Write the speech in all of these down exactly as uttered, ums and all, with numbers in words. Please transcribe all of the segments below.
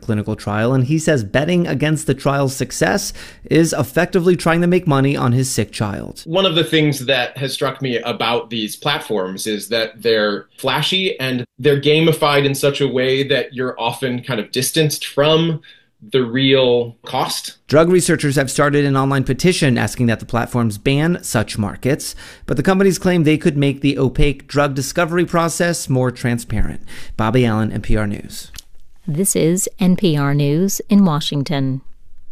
clinical trial, and he says betting against the trial's success is effectively trying to make money on his sick child. One of the things that has struck me about these platforms is that they're flashy and they're gamified in such a way that you're often kind of distanced from the real cost. Drug researchers have started an online petition asking that the platforms ban such markets, but the companies claim they could make the opaque drug discovery process more transparent. Bobby Allen, N P R News. This is N P R News in Washington.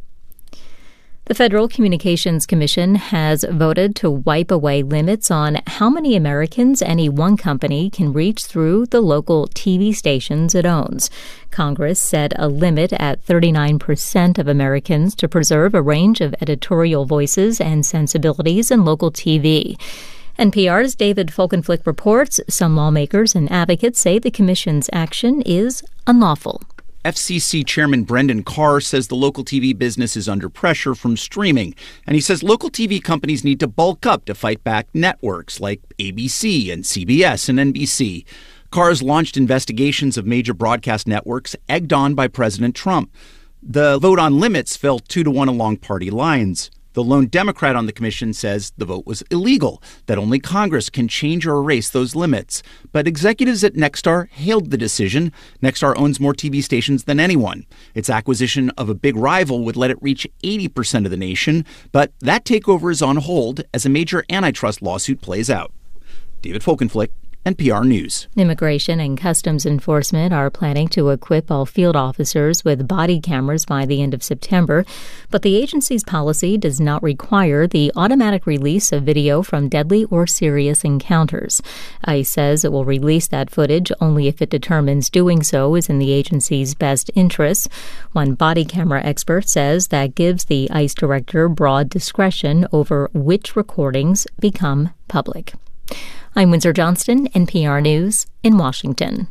The Federal Communications Commission has voted to wipe away limits on how many Americans any one company can reach through the local T V stations it owns. Congress set a limit at thirty-nine percent of Americans to preserve a range of editorial voices and sensibilities in local T V. N P R's David Folkenflik reports some lawmakers and advocates say the Commission's action is unlawful. F C C Chairman Brendan Carr says the local T V business is under pressure from streaming, and he says local T V companies need to bulk up to fight back networks like A B C and C B S and N B C. Carr's launched investigations of major broadcast networks egged on by President Trump. The vote on limits fell two to one along party lines. The lone Democrat on the commission says the vote was illegal, that only Congress can change or erase those limits. But executives at Nexstar hailed the decision. Nexstar owns more T V stations than anyone. Its acquisition of a big rival would let it reach eighty percent of the nation, but that takeover is on hold as a major antitrust lawsuit plays out. David Folkenflik, N P R News. Immigration and Customs Enforcement are planning to equip all field officers with body cameras by the end of September, but the agency's policy does not require the automatic release of video from deadly or serious encounters. ICE says it will release that footage only if it determines doing so is in the agency's best interests. One body camera expert says that gives the ICE director broad discretion over which recordings become public. I'm Windsor Johnston, N P R News in Washington.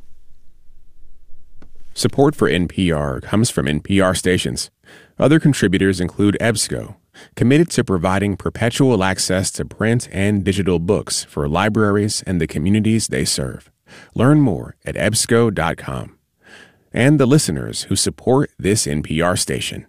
Support for N P R comes from N P R stations. Other contributors include EBSCO, committed to providing perpetual access to print and digital books for libraries and the communities they serve. Learn more at E B S C O dot com. And the listeners who support this N P R station.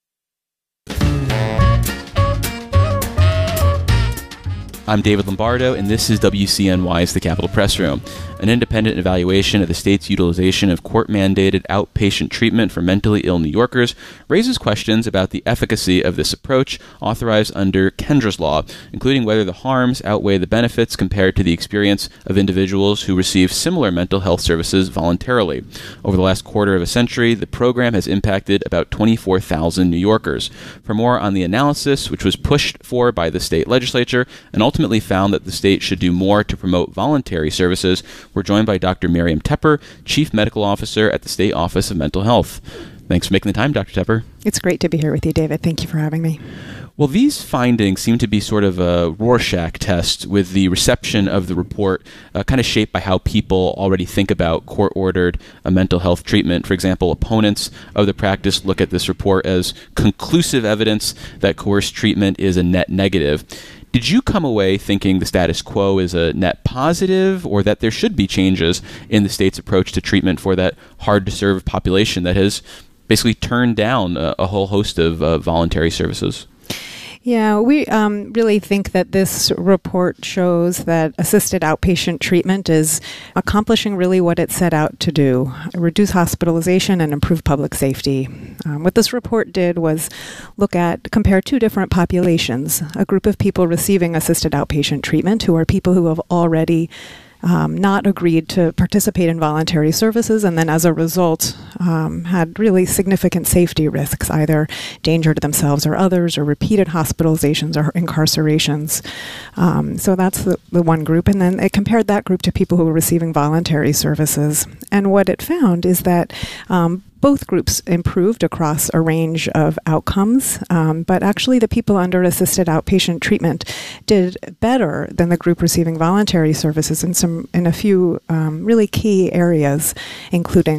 I'm David Lombardo, and this is W C N Y's The Capitol Press Room. An independent evaluation of the state's utilization of court-mandated outpatient treatment for mentally ill New Yorkers raises questions about the efficacy of this approach authorized under Kendra's law, including whether the harms outweigh the benefits compared to the experience of individuals who receive similar mental health services voluntarily. Over the last quarter of a century, the program has impacted about twenty-four thousand New Yorkers. For more on the analysis, which was pushed for by the state legislature and ultimately ultimately found that the state should do more to promote voluntary services, we're joined by Doctor Miriam Tepper, Chief Medical Officer at the State Office of Mental Health. Thanks for making the time, Doctor Tepper. It's great to be here with you, David. Thank you for having me. Well, these findings seem to be sort of a Rorschach test, with the reception of the report uh, kind of shaped by how people already think about court-ordered uh, mental health treatment. For example, opponents of the practice look at this report as conclusive evidence that coerced treatment is a net negative. Did you come away thinking the status quo is a net positive, or that there should be changes in the state's approach to treatment for that hard-to-serve population that has basically turned down a, a whole host of uh, voluntary services? Yeah, we um, really think that this report shows that assisted outpatient treatment is accomplishing really what it set out to do: reduce hospitalization and improve public safety. Um, what this report did was look at, compare two different populations: a group of people receiving assisted outpatient treatment, who are people who have already Um, not agreed to participate in voluntary services, and then as a result um, had really significant safety risks, either danger to themselves or others, or repeated hospitalizations or incarcerations. Um, so that's the, the one group. And then it compared that group to people who were receiving voluntary services. And what it found is that um, both groups improved across a range of outcomes, um, but actually the people under assisted outpatient treatment did better than the group receiving voluntary services in some in a few um, really key areas, including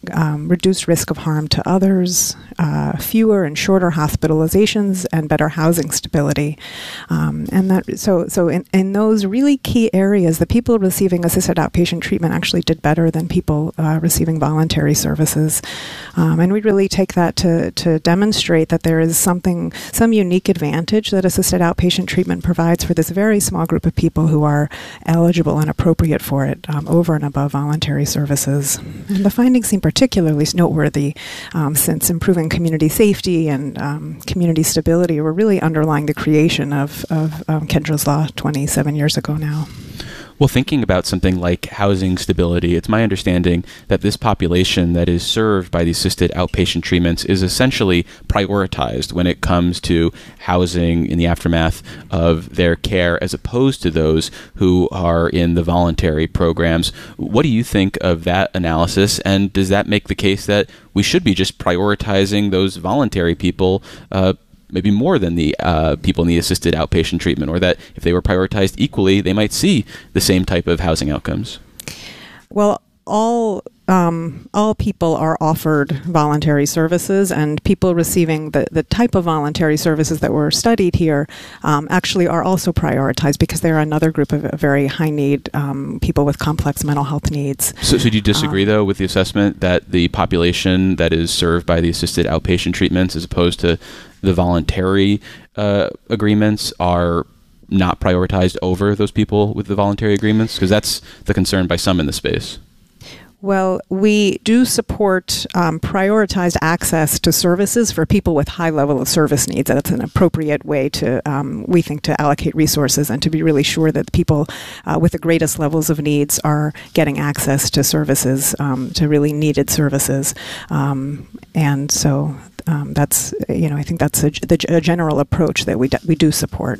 um, reduced risk of harm to others, uh, fewer and shorter hospitalizations, and better housing stability. Um, and that so so in, in those really key areas, the people receiving assisted outpatient treatment actually did better than people uh, receiving voluntary services. Um, and we really take that to, to demonstrate that there is something, some unique advantage that assisted outpatient treatment provides for this very small group of people who are eligible and appropriate for it um, over and above voluntary services. And the findings seem particularly noteworthy um, since improving community safety and um, community stability were really underlying the creation of, of um, Kendra's Law twenty-seven years ago now. Well, thinking about something like housing stability, it's my understanding that this population that is served by the assisted outpatient treatments is essentially prioritized when it comes to housing in the aftermath of their care, as opposed to those who are in the voluntary programs. What do you think of that analysis, and does that make the case that we should be just prioritizing those voluntary people uh, maybe more than the uh, people in the assisted outpatient treatment, or that if they were prioritized equally, they might see the same type of housing outcomes? Well, all um, all people are offered voluntary services, and people receiving the, the type of voluntary services that were studied here um, actually are also prioritized because they're another group of very high need um, people with complex mental health needs. So, so do you disagree, um, though, with the assessment that the population that is served by the assisted outpatient treatments, as opposed to the voluntary uh, agreements, are not prioritized over those people with the voluntary agreements? Because that's the concern by some in the space. Well, we do support um, prioritized access to services for people with high level of service needs. That's an appropriate way to, um, we think, to allocate resources and to be really sure that people uh, with the greatest levels of needs are getting access to services, um, to really needed services. Um, and so um, that's, you know, I think that's a, the, a general approach that we do, we do support.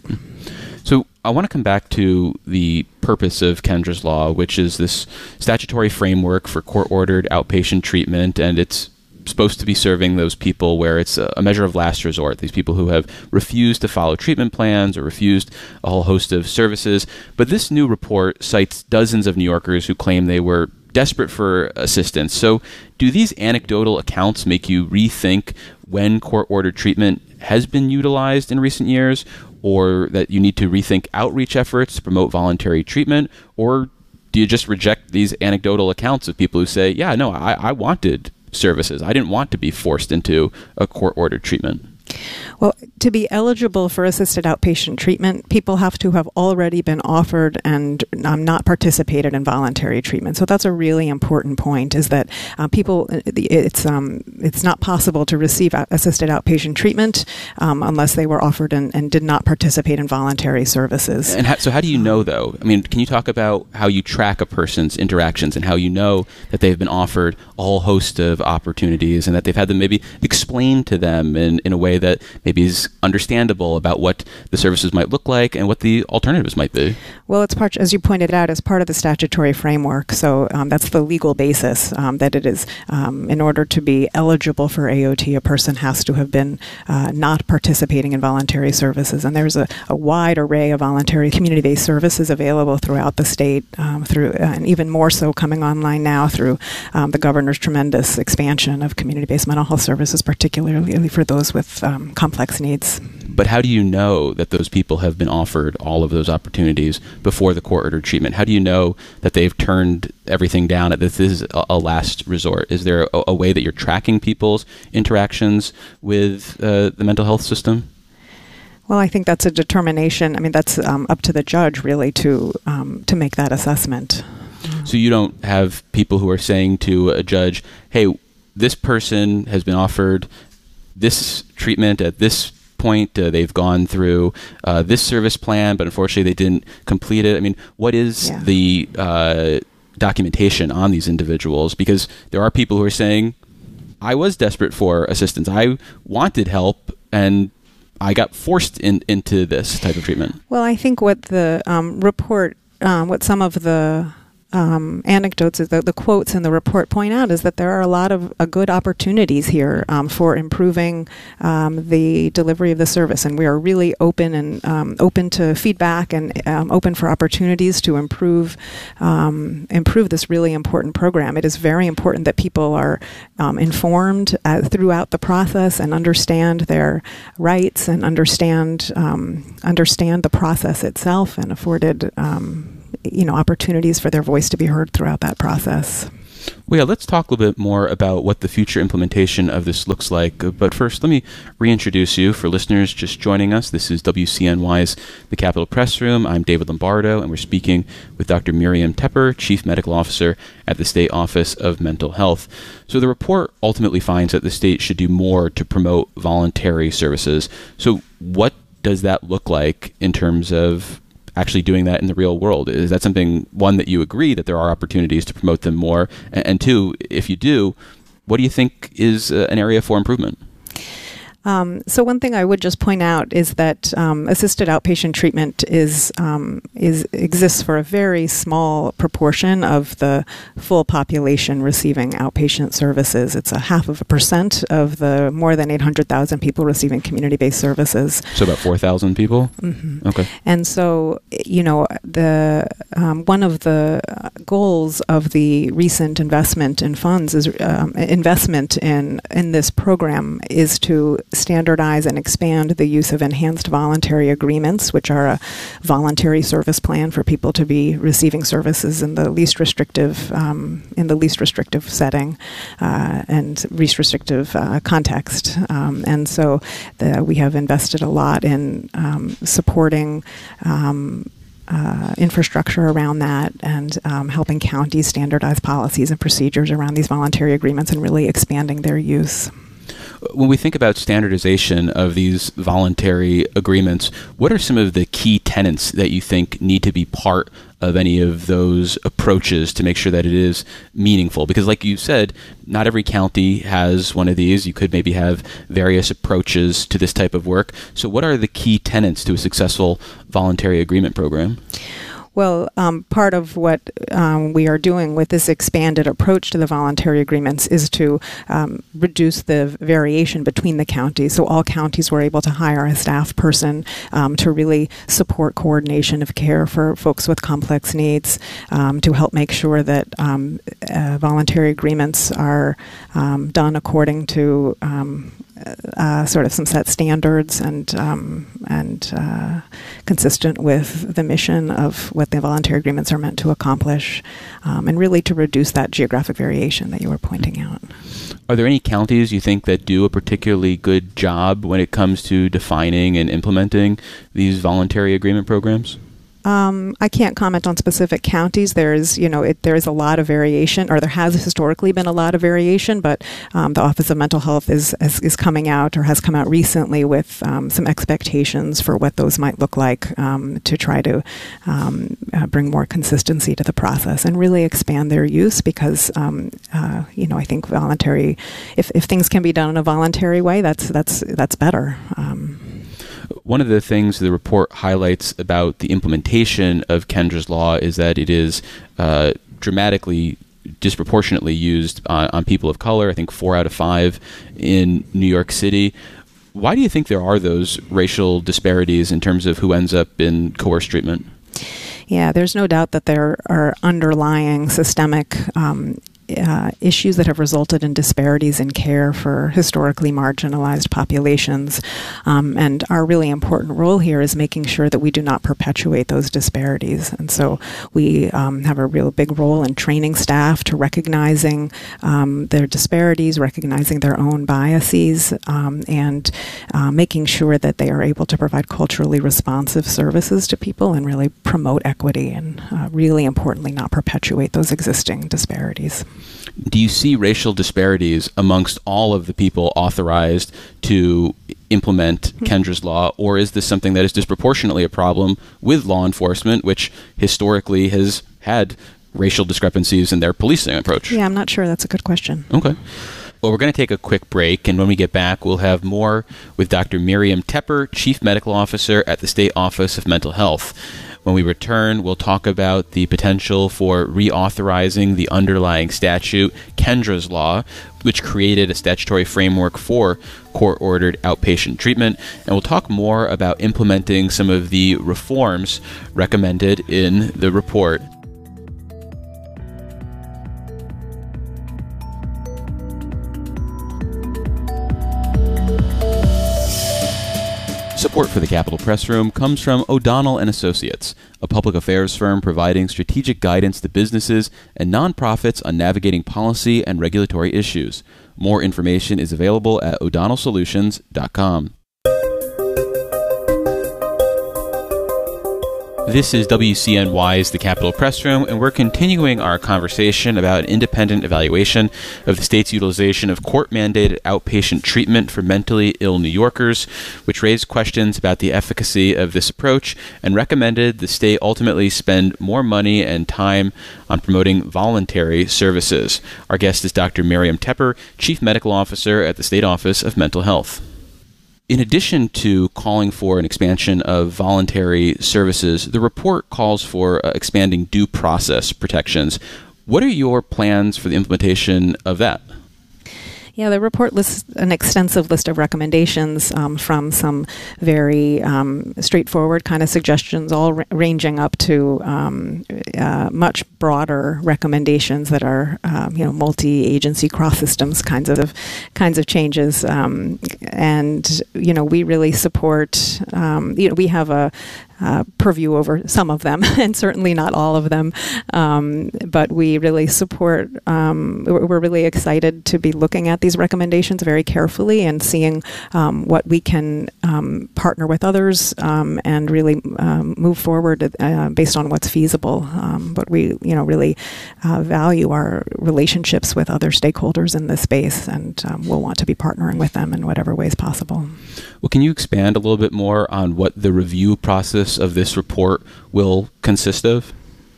So I want to come back to the purpose of Kendra's Law, which is this statutory framework for court-ordered outpatient treatment, and it's supposed to be serving those people where it's a measure of last resort, these people who have refused to follow treatment plans or refused a whole host of services. But this new report cites dozens of New Yorkers who claim they were desperate for assistance. So do these anecdotal accounts make you rethink when court-ordered treatment has been utilized in recent years, or that you need to rethink outreach efforts to promote voluntary treatment? Or do you just reject these anecdotal accounts of people who say, yeah, no, I, I wanted services. I didn't want to be forced into a court-ordered treatment? Well, to be eligible for assisted outpatient treatment, people have to have already been offered and um, not participated in voluntary treatment. So that's a really important point, is that uh, people, it's um, it's not possible to receive assisted outpatient treatment um, unless they were offered and, and did not participate in voluntary services. And how, so how do you know, though? I mean, can you talk about how you track a person's interactions and how you know that they've been offered a whole host of opportunities and that they've had them maybe explained to them in, in a way that maybe is understandable about what the services might look like and what the alternatives might be? Well, it's part, as you pointed out, as part of the statutory framework. So um, that's the legal basis um, that it is. Um, in order to be eligible for A O T, a person has to have been uh, not participating in voluntary services. And there's a, a wide array of voluntary community-based services available throughout the state, um, through uh, and even more so coming online now through um, the governor's tremendous expansion of community-based mental health services, particularly for those with um, complex needs. But how do you know that those people have been offered all of those opportunities before the court-ordered treatment? How do you know that they've turned everything down, that this is a, a last resort? Is there a, a way that you're tracking people's interactions with uh, the mental health system? Well, I think that's a determination. I mean, that's um, up to the judge, really, to um, to make that assessment. So you don't have people who are saying to a judge, hey, this person has been offered this treatment at this point, uh, they've gone through uh, this service plan, but unfortunately they didn't complete it. I mean, what is yeah. the uh, documentation on these individuals? Because there are people who are saying, I was desperate for assistance. I wanted help, and I got forced in, into this type of treatment. Well, I think what the um, report, um, what some of the um, anecdotes, the, the quotes in the report point out is that there are a lot of uh, good opportunities here um, for improving um, the delivery of the service, and we are really open and um, open to feedback and um, open for opportunities to improve um, improve this really important program. It is very important that people are um, informed uh, throughout the process and understand their rights and understand um, understand the process itself and afforded um, you know opportunities for their voice to be heard throughout that process. Well, yeah, let's talk a little bit more about what the future implementation of this looks like. But first, let me reintroduce you for listeners just joining us. This is W C N Y's The Capitol Press Room. I'm David Lombardo, and we're speaking with Doctor Miriam Tepper, Chief Medical Officer at the State Office of Mental Health. So the report ultimately finds that the state should do more to promote voluntary services. So what does that look like in terms of actually doing that in the real world? Is that something, one, that you agree that there are opportunities to promote them more? And, and two, if you do, what do you think is uh, an area for improvement? Um, so one thing I would just point out is that um, assisted outpatient treatment is um, is exists for a very small proportion of the full population receiving outpatient services. It's a half of a percent of the more than eight hundred thousand people receiving community-based services. So about four thousand people? Mm-hmm. Okay. And so, you know, the um, one of the goals of the recent investment in funds is um, investment in in this program is to standardize and expand the use of enhanced voluntary agreements, which are a voluntary service plan for people to be receiving services in the least restrictive um, in the least restrictive setting uh, and least restrictive uh, context. Um, and so the, we have invested a lot in um, supporting um, Uh, infrastructure around that and um, helping counties standardize policies and procedures around these voluntary agreements and really expanding their use. When we think about standardization of these voluntary agreements, what are some of the key tenets that you think need to be part of any of those approaches to make sure that it is meaningful? Because like you said, not every county has one of these. You could maybe have various approaches to this type of work. So what are the key tenets to a successful voluntary agreement program? Well, um, part of what um, we are doing with this expanded approach to the voluntary agreements is to um, reduce the variation between the counties. So all counties were able to hire a staff person um, to really support coordination of care for folks with complex needs, um, to help make sure that um, uh, voluntary agreements are um, done according to um, Uh, sort of some set standards and um, and uh, consistent with the mission of what the voluntary agreements are meant to accomplish, um, and really to reduce that geographic variation that you were pointing out. Are there any counties you think that do a particularly good job when it comes to defining and implementing these voluntary agreement programs? Um, I can't comment on specific counties. There is, you know, it, there is a lot of variation, or there has historically been a lot of variation. But um, the Office of Mental Health is, is is coming out, or has come out recently, with um, some expectations for what those might look like um, to try to um, uh, bring more consistency to the process and really expand their use. Because um, uh, you know, I think voluntary, if if things can be done in a voluntary way, that's that's that's better. Um, One of the things the report highlights about the implementation of Kendra's Law is that it is uh, dramatically, disproportionately used on, on people of color. I think four out of five in New York City. Why do you think there are those racial disparities in terms of who ends up in coerced treatment? Yeah, there's no doubt that there are underlying systemic um, Uh, issues that have resulted in disparities in care for historically marginalized populations. Um, and our really important role here is making sure that we do not perpetuate those disparities. And so we um, have a real big role in training staff to recognizing um, their disparities, recognizing their own biases, um, and uh, making sure that they are able to provide culturally responsive services to people and really promote equity and uh, really importantly not perpetuate those existing disparities. Do you see racial disparities amongst all of the people authorized to implement Kendra's Law, or is this something that is disproportionately a problem with law enforcement, which historically has had racial discrepancies in their policing approach? Yeah, I'm not sure. That's a good question. Okay. Well, we're going to take a quick break, and when we get back, we'll have more with Doctor Miriam Tepper, Chief Medical Officer at the State Office of Mental Health. When we return, we'll talk about the potential for reauthorizing the underlying statute, Kendra's Law, which created a statutory framework for court-ordered outpatient treatment. And we'll talk more about implementing some of the reforms recommended in the report. Support for the Capitol Press Room comes from O'Donnell and Associates, a public affairs firm providing strategic guidance to businesses and nonprofits on navigating policy and regulatory issues. More information is available at o'donnell solutions dot com. This is W C N Y's The Capitol Press Room, and we're continuing our conversation about an independent evaluation of the state's utilization of court-mandated outpatient treatment for mentally ill New Yorkers, which raised questions about the efficacy of this approach and recommended the state ultimately spend more money and time on promoting voluntary services. Our guest is Doctor Miriam Tepper, Chief Medical Officer at the State Office of Mental Health. In addition to calling for an expansion of voluntary services, the report calls for uh, expanding due process protections. What are your plans for the implementation of that? Yeah, the report lists an extensive list of recommendations um, from some very um, straightforward kind of suggestions, all r- ranging up to um, uh, much broader recommendations that are, um, you know, multi-agency, cross-systems kinds of kinds of changes. Um, and you know, we really support. Um, you know, we have a Uh, purview over some of them, and certainly not all of them. Um, but we really support, um, we're, we're really excited to be looking at these recommendations very carefully and seeing um, what we can um, partner with others um, and really um, move forward uh, based on what's feasible. Um, but we, you know, really uh, value our relationships with other stakeholders in this space, and um, we'll want to be partnering with them in whatever ways possible. Well, can you expand a little bit more on what the review process of this report will consist of?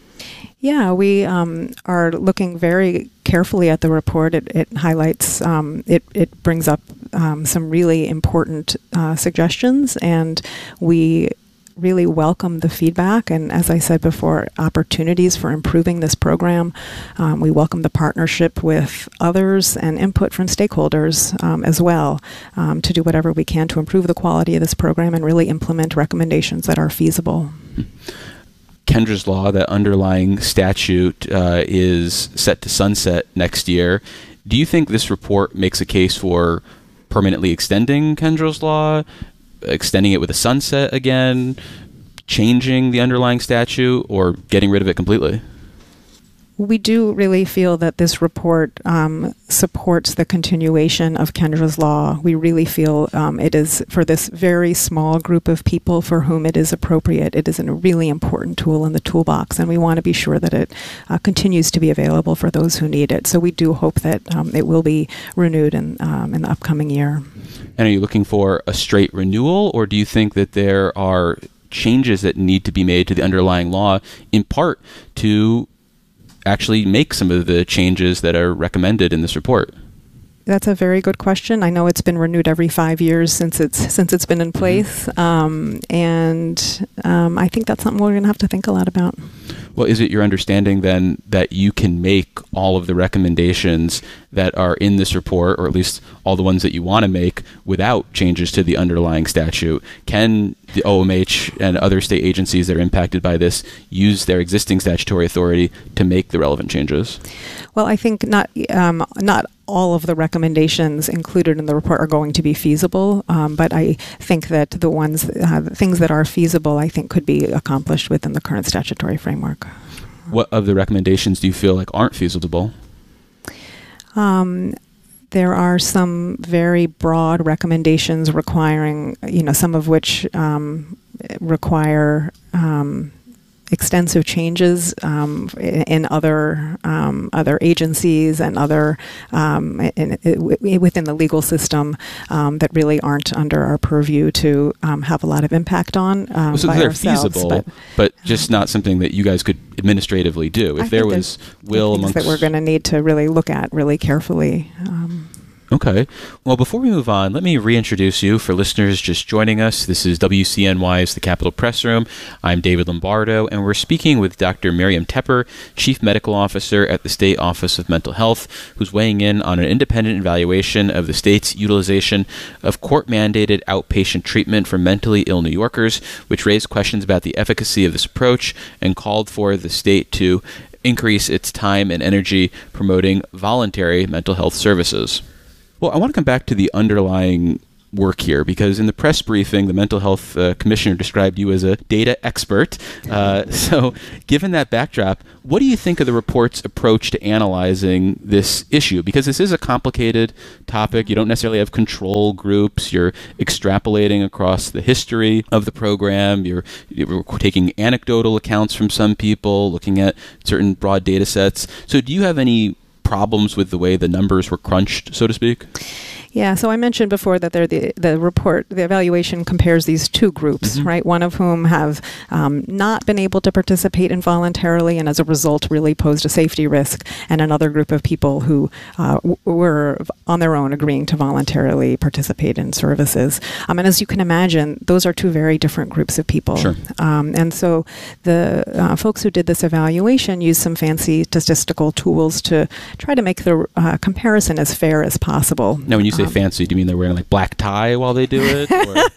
Yeah, we um, are looking very carefully at the report. It, it highlights, um, it, it brings up um, some really important uh, suggestions, and we really welcome the feedback and, as I said before, opportunities for improving this program. Um, we welcome the partnership with others and input from stakeholders um, as well um, to do whatever we can to improve the quality of this program and really implement recommendations that are feasible. Kendra's Law, that underlying statute, uh, is set to sunset next year. Do you think this report makes a case for permanently extending Kendra's Law, extending it with a sunset again, changing the underlying statute, or getting rid of it completely? We do really feel that this report um, supports the continuation of Kendra's Law. We really feel um, it is, for this very small group of people for whom it is appropriate, it is a really important tool in the toolbox, and we want to be sure that it uh, continues to be available for those who need it. So we do hope that um, it will be renewed in, um, in the upcoming year. And are you looking for a straight renewal, or do you think that there are changes that need to be made to the underlying law, in part to actually make some of the changes that are recommended in this report? That's a very good question. I know it's been renewed every five years since it's since it's been in place, um, and um, I think that's something we're going to have to think a lot about. Well, is it your understanding then that you can make all of the recommendations that are in this report, or at least all the ones that you want to make, without changes to the underlying statute? Can the O M H and other state agencies that are impacted by this use their existing statutory authority to make the relevant changes? Well, I think not um, not all of the recommendations included in the report are going to be feasible, um, but I think that the ones, uh, the things that are feasible, I think could be accomplished within the current statutory framework. What of the recommendations do you feel like aren't feasible? Um, there are some very broad recommendations requiring, you know, some of which um, require um, extensive changes um, in, in other um, other agencies and other um, in, in, within the legal system um, that really aren't under our purview to um, have a lot of impact on. Um, well, so by they're ourselves, feasible, but, but just not something that you guys could administratively do. If I there think was will things amongst that we're going to need to really look at really carefully. Um, Okay. Well, before we move on, let me reintroduce you for listeners just joining us. This is W C N Y's The Capitol Press Room. I'm David Lombardo, and we're speaking with Doctor Miriam Tepper, Chief Medical Officer at the State Office of Mental Health, who's weighing in on an independent evaluation of the state's utilization of court-mandated outpatient treatment for mentally ill New Yorkers, which raised questions about the efficacy of this approach and called for the state to increase its time and energy promoting voluntary mental health services. Well, I want to come back to the underlying work here, because in the press briefing, the mental health uh, commissioner described you as a data expert. Uh, so given that backdrop, what do you think of the report's approach to analyzing this issue? Because this is a complicated topic. You don't necessarily have control groups. You're extrapolating across the history of the program. You're, you're taking anecdotal accounts from some people, looking at certain broad data sets. So do you have any problems with the way the numbers were crunched, so to speak? Yeah, so I mentioned before that they're the the report, the evaluation compares these two groups, mm-hmm. right? One of whom have um, not been able to participate involuntarily and as a result really posed a safety risk, and another group of people who uh, w- were on their own agreeing to voluntarily participate in services. Um, and as you can imagine, those are two very different groups of people. Sure. Um, and so the uh, folks who did this evaluation used some fancy statistical tools to try to make the uh, comparison as fair as possible. Now, when you say fancy, do you mean they're wearing like black tie while they do it?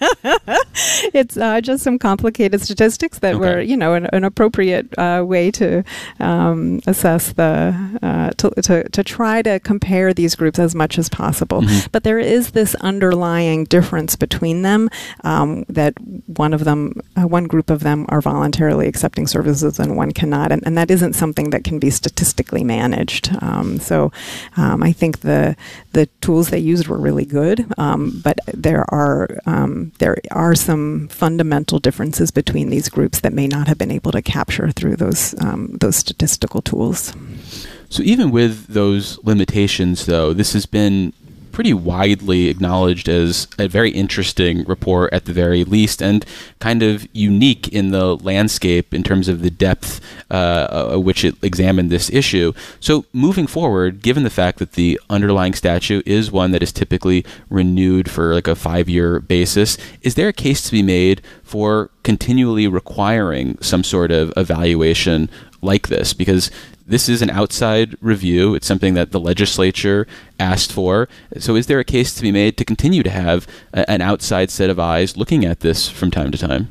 Or? It's uh, just some complicated statistics that okay. were, you know, an, an appropriate uh, way to um, assess the, uh, to, to, to try to compare these groups as much as possible. Mm-hmm. But there is this underlying difference between them, um, that one of them, uh, one group of them are voluntarily accepting services and one cannot. And, and that isn't something that can be statistically managed. Um, so um, I think the the tools they used were really good, um, but there are um, there are some fundamental differences between these groups that may not have been able to capture through those um, those statistical tools. So even with those limitations, though, this has been pretty widely acknowledged as a very interesting report at the very least, and kind of unique in the landscape in terms of the depth uh, at which it examined this issue. So moving forward, given the fact that the underlying statute is one that is typically renewed for like a five-year basis, is there a case to be made for continually requiring some sort of evaluation like this? Because this is an outside review. It's something that the legislature asked for. So is there a case to be made to continue to have a, an outside set of eyes looking at this from time to time?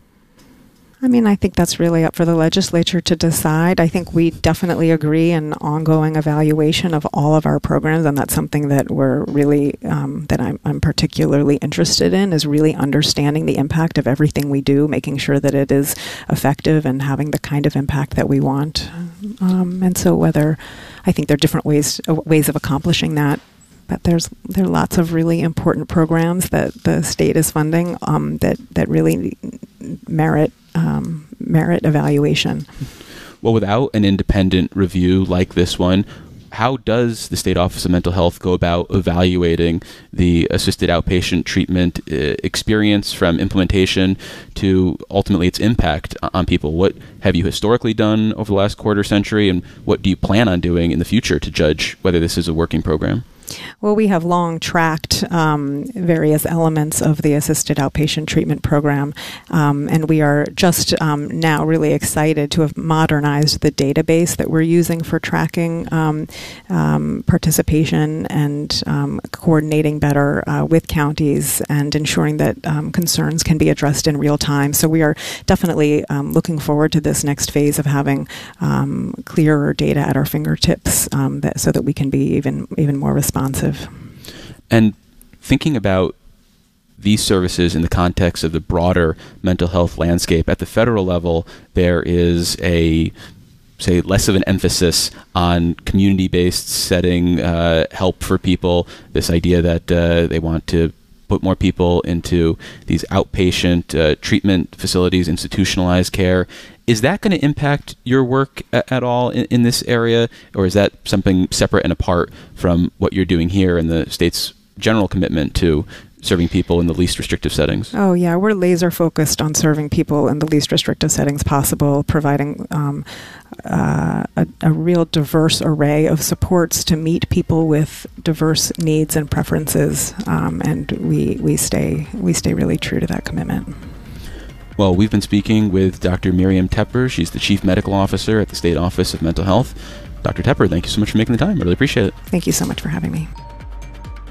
I mean, I think that's really up for the legislature to decide. I think we definitely agree in ongoing evaluation of all of our programs, and that's something that we're really, um, that I'm, I'm particularly interested in, is really understanding the impact of everything we do, making sure that it is effective and having the kind of impact that we want. Um, and so whether, I think there are different ways, uh, ways of accomplishing that. But there's there are lots of really important programs that the state is funding um, that that really merit um, merit evaluation. Well, without an independent review like this one, how does the State Office of Mental Health go about evaluating the assisted outpatient treatment uh, experience from implementation to ultimately its impact on people? What have you historically done over the last quarter century, and what do you plan on doing in the future to judge whether this is a working program? Well, we have long tracked um, various elements of the assisted outpatient treatment program, um, and we are just um, now really excited to have modernized the database that we're using for tracking um, um, participation and um, coordinating better uh, with counties and ensuring that um, concerns can be addressed in real time. So we are definitely um, looking forward to this next phase of having um, clearer data at our fingertips, um, that, so that we can be even even more responsive. And thinking about these services in the context of the broader mental health landscape, at the federal level, there is a, say, less of an emphasis on community-based setting uh, help for people, this idea that uh, they want to put more people into these outpatient uh, treatment facilities, institutionalized care. Is that going to impact your work a- at all in, in this area, or is that something separate and apart from what you're doing here and the state's general commitment to serving people in the least restrictive settings? Oh, yeah. We're laser focused on serving people in the least restrictive settings possible, providing um, uh, a, a real diverse array of supports to meet people with diverse needs and preferences. Um, and we, we stay we stay really true to that commitment. Well, we've been speaking with Doctor Miriam Tepper. She's the Chief Medical Officer at the State Office of Mental Health. Doctor Tepper, thank you so much for making the time. I really appreciate it. Thank you so much for having me.